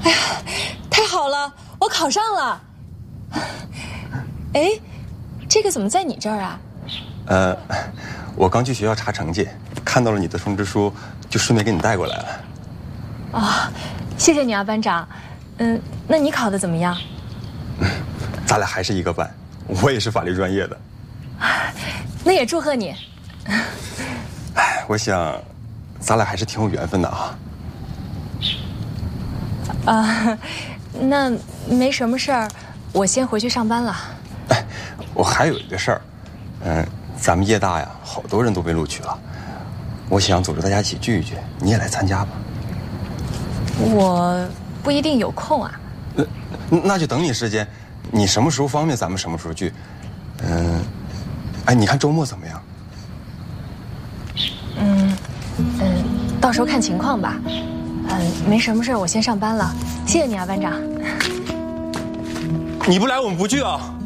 哎呀，太好了，我考上了。哎，这个怎么在你这儿啊？ 我刚去学校查成绩，看到了你的通知书，就顺便给你带过来了。 啊，谢谢你啊，班长。那你考得怎么样？ 咱俩还是一个班，我也是法律专业的。 那也祝贺你。 哎，我想，咱俩还是挺有缘分的啊。 那没什么事儿，我先回去上班了。 哎，我还有一个事儿，咱们业大呀，好多人都被录取了，我想组织大家一起聚一聚，你也来参加吧。 我不一定有空啊。 那就等你时间，你什么时候方便，咱们什么时候聚。哎，你看周末怎么样？ 到时候看情况吧。没什么事儿，我先上班了。谢谢你啊，班长。 你不来，我们不聚啊。